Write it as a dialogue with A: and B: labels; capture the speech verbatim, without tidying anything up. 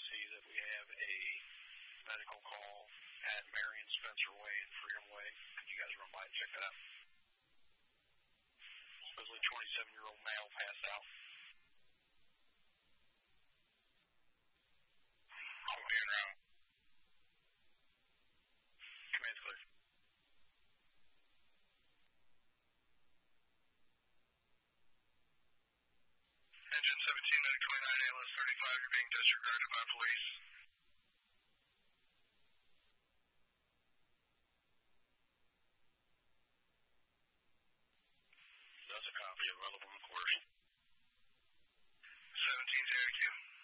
A: see that we have a medical call at Marion Spencer Way and Freedom Way. Could you guys run by and check that out? Supposedly twenty-seven-year-old male passed out. I'll be in route. Command's clear. Engine seventeen, medic twenty-nine, A L S thirty-five, you're being disregarded by police. That's a copy available in the course. seventeen, J I Q.